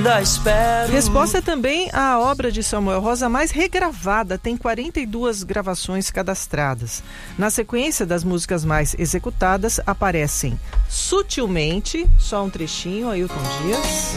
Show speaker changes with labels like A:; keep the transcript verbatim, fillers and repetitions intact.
A: ainda espero.
B: Resposta também à obra de Samuel Rosa mais regravada, tem quarenta e duas gravações cadastradas. Na sequência das músicas mais executadas aparecem Sutilmente, só um trechinho, Ailton Dias.